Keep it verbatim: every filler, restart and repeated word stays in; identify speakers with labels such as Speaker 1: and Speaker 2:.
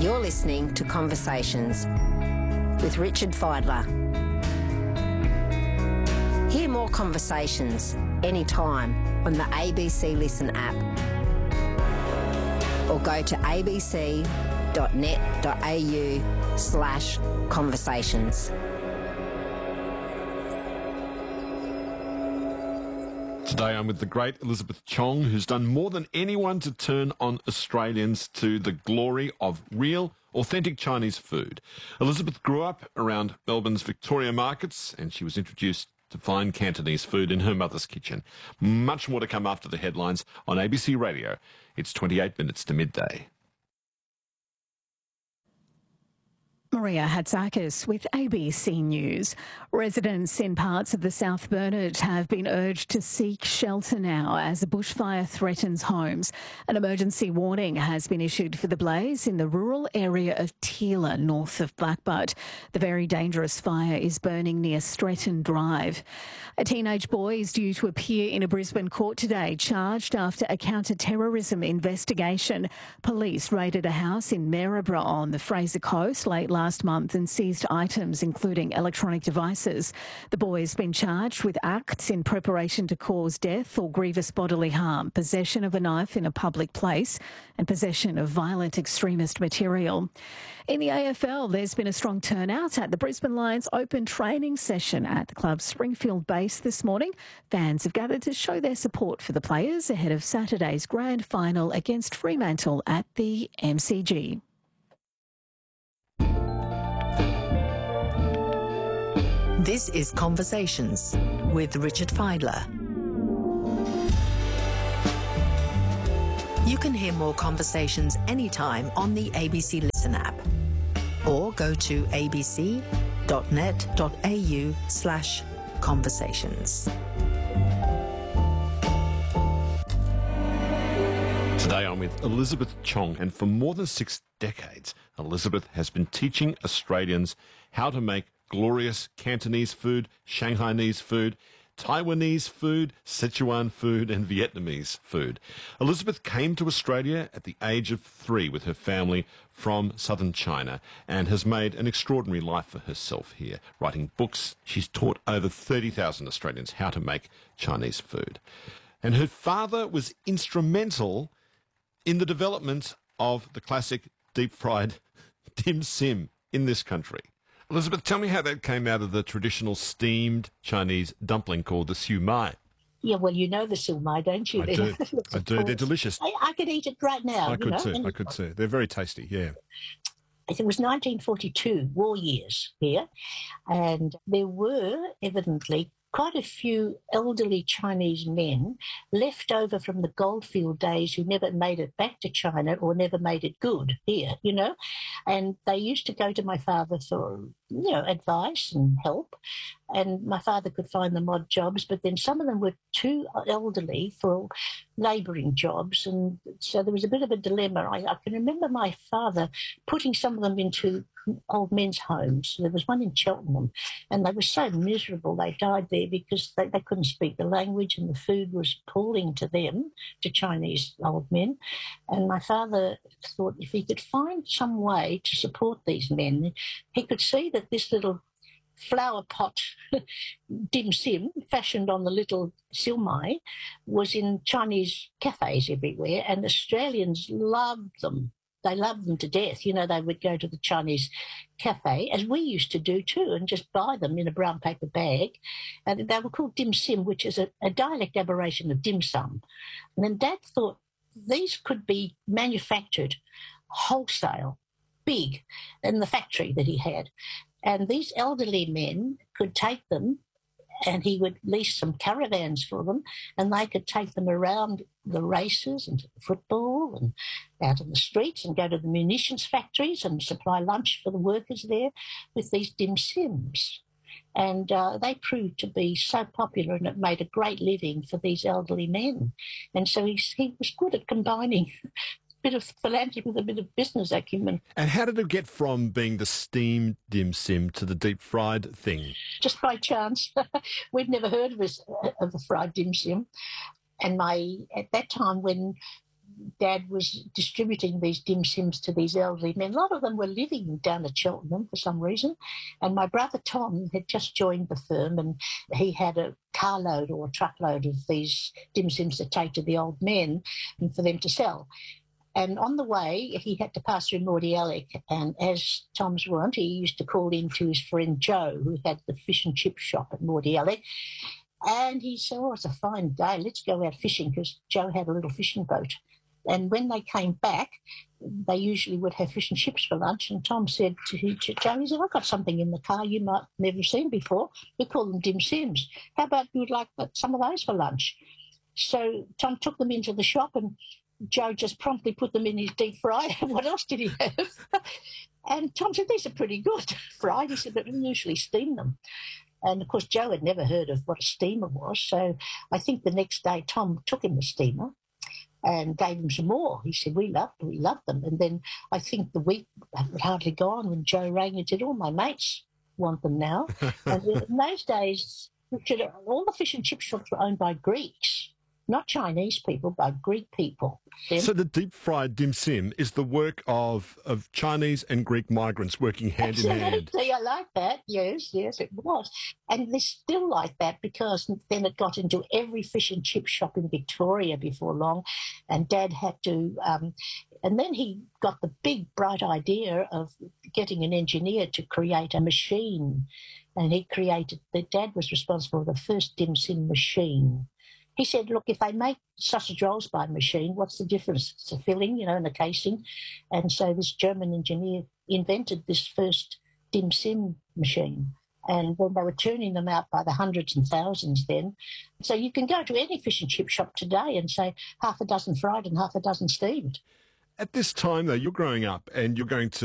Speaker 1: You're listening to Conversations with Richard Fidler. Hear more conversations anytime on the A B C Listen app or go to abc.net.au slash conversations.
Speaker 2: Today I'm with the great Elizabeth Chong, who's done more than anyone to turn on Australians to the glory of real, authentic Chinese food. Elizabeth grew up around Melbourne's Victoria markets, and she was introduced to fine Cantonese food in her mother's kitchen. Much more to come after the headlines on A B C Radio. It's twenty-eight minutes to midday.
Speaker 3: Maria Hatzakis with A B C News. Residents in parts of the South Burnett have been urged to seek shelter now as a bushfire threatens homes. An emergency warning has been issued for the blaze in the rural area of Teela, north of Blackbutt. The very dangerous fire is burning near Stretton Drive. A teenage boy is due to appear in a Brisbane court today, charged after a counter-terrorism investigation. Police raided a house in Maryborough on the Fraser Coast late last last month and seized items including electronic devices. The boy has been charged with acts in preparation to cause death or grievous bodily harm, possession of a knife in a public place and possession of violent extremist material. In the A F L, there's been a strong turnout at the Brisbane Lions Open training session at the club's Springfield base this morning. Fans have gathered to show their support for the players ahead of Saturday's grand final against Fremantle at the M C G.
Speaker 1: This is Conversations with Richard Fidler. You can hear more conversations anytime on the A B C Listen app or go to abc.net.au slash conversations.
Speaker 2: Today I'm with Elizabeth Chong, and for more than six decades, Elizabeth has been teaching Australians how to make glorious Cantonese food, Shanghainese food, Taiwanese food, Sichuan food and Vietnamese food. Elizabeth came to Australia at the age of three with her family from southern China and has made an extraordinary life for herself here. Writing books, she's taught over thirty thousand Australians how to make Chinese food. And her father was instrumental in the development of the classic deep-fried dim sim in this country. Elizabeth, tell me how that came out of the traditional steamed Chinese dumpling called the siu mai.
Speaker 4: Yeah, well, you know the siu mai, don't you?
Speaker 2: I do. I do. They're delicious.
Speaker 4: I, I could eat it right now.
Speaker 2: I
Speaker 4: you
Speaker 2: could
Speaker 4: know?
Speaker 2: too.
Speaker 4: And
Speaker 2: I could too. They're very tasty, yeah.
Speaker 4: It was nineteen forty-two, war years here, and there were evidently quite a few elderly Chinese men left over from the goldfield days who never made it back to China or never made it good here, you know. And they used to go to my father for, you know, advice and help. And my father could find them odd jobs, but then some of them were too elderly for labouring jobs. And so there was a bit of a dilemma. I, I can remember my father putting some of them into old men's homes. There was one in Cheltenham, and they were so miserable. They died there because they, they couldn't speak the language and the food was appalling to them, to Chinese old men. And my father thought if he could find some way to support these men, he could see that this little flower pot dim sim fashioned on the little siu mai was in Chinese cafes everywhere, and Australians loved them. They loved them to death. You know, they would go to the Chinese cafe, as we used to do too, and just buy them in a brown paper bag. And they were called dim sim, which is a, a dialect aberration of dim sum. And then Dad thought these could be manufactured wholesale, big, in the factory that he had. And these elderly men could take them, and he would lease some caravans for them, and they could take them around the races and to the football and out in the streets and go to the munitions factories and supply lunch for the workers there with these dim sims. And uh, they proved to be so popular, and it made a great living for these elderly men. And so he, he was good at combining bit of philanthropy with a bit of business acumen.
Speaker 2: And how did it get from being the steamed dim sim to the deep fried thing?
Speaker 4: Just by chance. We'd never heard of, this, of a fried dim sim. And my at that time when Dad was distributing these dim sims to these elderly men. A lot of them were living down at Cheltenham for some reason. And my brother Tom had just joined the firm, and he had a carload or a truckload of these dim sims to take to the old men and for them to sell. And on the way, he had to pass through Mordialloc. And as Tom's wont, he used to call in to his friend Joe, who had the fish and chip shop at Mordialloc. And he said, oh, it's a fine day, let's go out fishing, because Joe had a little fishing boat. And when they came back, they usually would have fish and chips for lunch. And Tom said to, to Joe, he said, I've got something in the car you might never seen before. We call them dim sims. How about you would like some of those for lunch? So Tom took them into the shop, and Joe just promptly put them in his deep fryer. What else did he have? And Tom said, these are pretty good fried. He said, but we usually steam them. And, of course, Joe had never heard of what a steamer was. So I think the next day Tom took him the steamer and gave him some more. He said, we loved, we loved them. And then I think the week had hardly gone when Joe rang and said, all my mates want them now. And in those days, all the fish and chip shops were owned by Greeks, not Chinese people, but Greek people. Then,
Speaker 2: so the deep-fried dim sim is the work of, of Chinese and Greek migrants working hand in hand.
Speaker 4: Absolutely, I like that. Yes, yes, it was. And they're still like that, because then it got into every fish and chip shop in Victoria before long, and Dad had to... Um, and then he got the big, bright idea of getting an engineer to create a machine, and he created... The Dad was responsible for the first dim sim machine. He said, look, if they make sausage rolls by machine, what's the difference? It's a filling, you know, and a casing. And so this German engineer invented this first dim sim machine. And then they were turning them out by the hundreds and thousands then. So you can go to any fish and chip shop today and say half a dozen fried and half a dozen steamed.
Speaker 2: At this time, though, you're growing up and you're going to